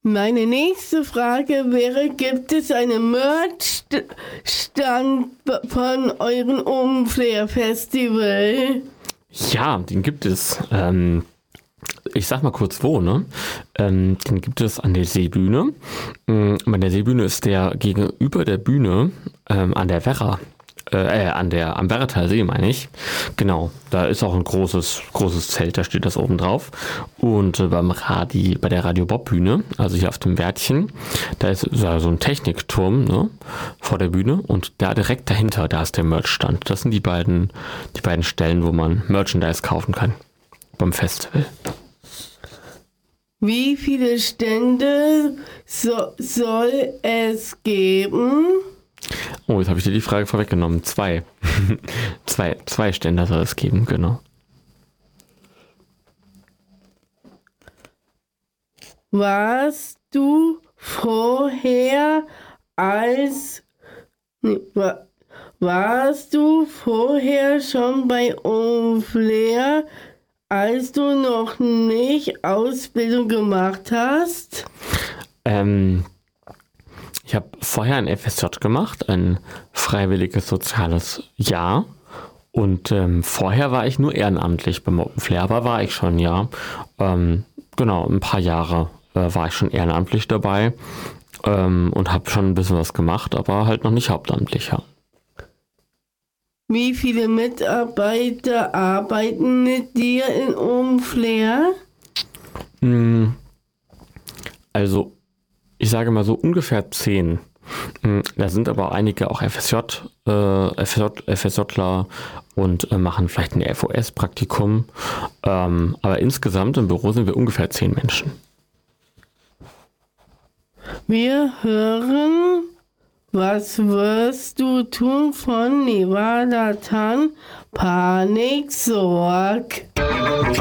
Meine nächste Frage wäre, gibt es einen Merch-Stand von eurem Ohmflair-Festival? Ja, den gibt es. Ich sag mal kurz wo, ne? Den gibt es an der Seebühne. Bei der Seebühne ist der gegenüber der Bühne an der Werra. Am Werratal See, meine ich. Genau, da ist auch ein großes Zelt, da steht das oben drauf. Und bei der Radio Bob Bühne, also hier auf dem Wärtchen, da ist so ein Technikturm, ne, vor der Bühne, und da direkt dahinter, da ist der Merchstand. Das sind die beiden Stellen, wo man Merchandise kaufen kann beim Festival. Wie viele Stände soll es geben? Oh, jetzt habe ich dir die Frage vorweggenommen. 2. zwei Stände soll es geben, genau. Warst du vorher schon bei Ohmflair, als du noch nicht Ausbildung gemacht hast? Ich habe vorher ein FSJ gemacht, ein freiwilliges soziales Jahr. Und vorher war ich nur ehrenamtlich beim Ohmflair, aber war ich schon, ja. Genau, ein paar Jahre war ich schon ehrenamtlich dabei und habe schon ein bisschen was gemacht, aber halt noch nicht hauptamtlich, ja. Wie viele Mitarbeiter arbeiten mit dir in Ohmflair? Also, ich sage mal so ungefähr 10. Da sind aber einige auch FSJler und machen vielleicht ein FOS-Praktikum. Aber insgesamt im Büro sind wir ungefähr 10 Menschen. Wir hören, was wirst du tun von Nevada Tan, Panik, Sorg.